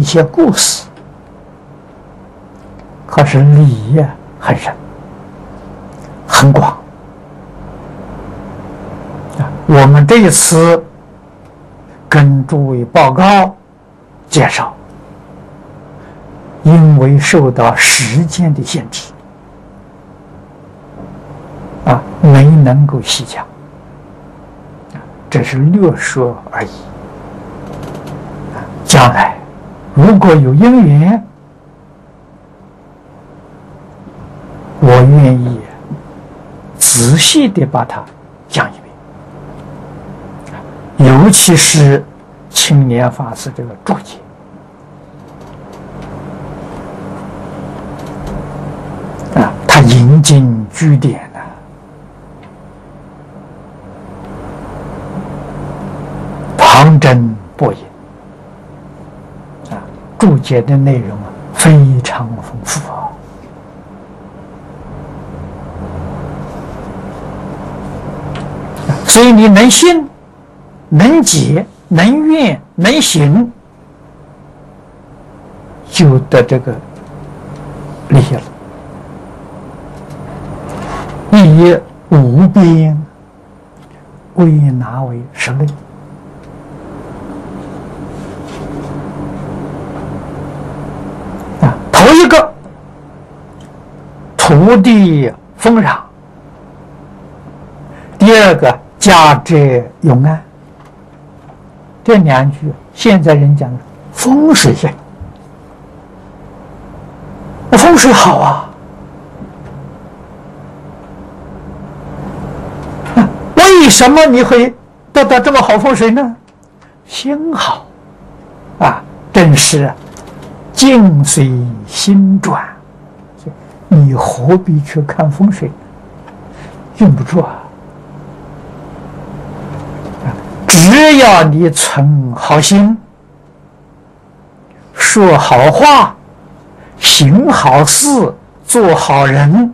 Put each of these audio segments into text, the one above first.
些故事，可是理呀很深很广。我们这一次跟诸位报告介绍，因为受到时间的限制，没能够细讲，这是略说而已。将来如果有因缘，我愿意仔细的把它讲一遍，尤其是青年法师这个注解。他引经据典呢，旁征博引，注解的内容非常丰富所以你能信、能解、能愿、能行，就得这个利益了。以无边归纳为10类。头一个，土地丰壤；第二个，家宅永安。这2句现在人讲风水线，风水好啊。为什么你会得到这么好风水呢？心好正是境随心转。你何必去看风水？用不着只要你存好心，说好话，行好事，做好人，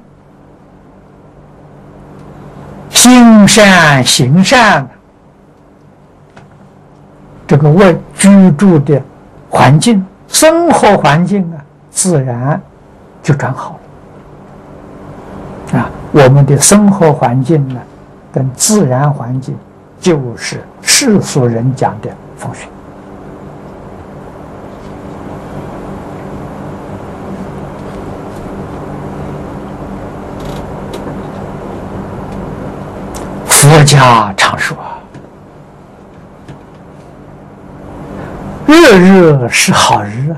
心善行善，这个居住的环境、生活环境自然就转好了。我们的生活环境跟自然环境就是世俗人讲的风水。佛家常说，日日是好日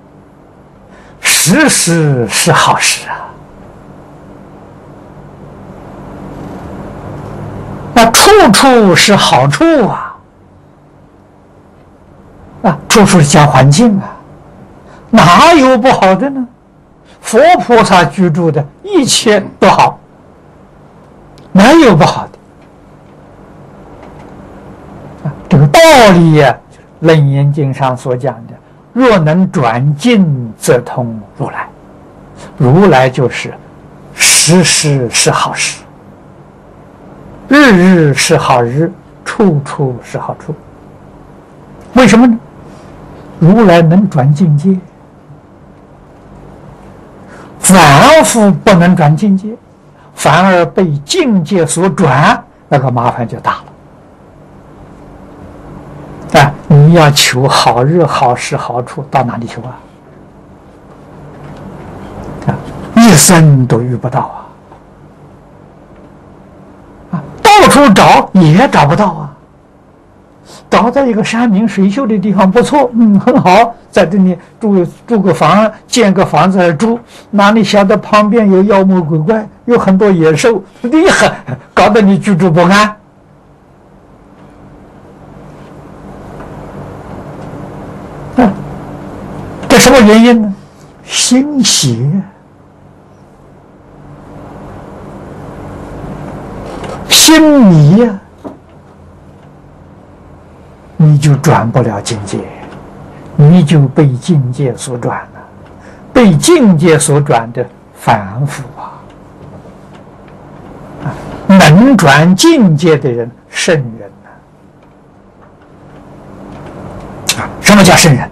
时时是好时处处是好处处处是讲环境哪有不好的呢？佛菩萨居住的一切都好，哪有不好的？这个道理楞严经上所讲的，若能转境则通如来。如来就是时时是好时，日日是好日，处处是好处。为什么呢？如来能转境界，凡夫不能转境界，反而被境界所转，那个麻烦就大了。你要求好日好时好处，到哪里求一生都遇不到到处找也找不到找到一个山明水秀的地方不错，很好，在这里住个房，建个房子住，哪里晓得旁边有妖魔鬼怪，有很多野兽，厉害，搞得你居住不安。这什么原因呢？心邪。心迷你就转不了境界，你就被境界所转了，被境界所转的凡夫能转境界的人，圣人什么叫圣人？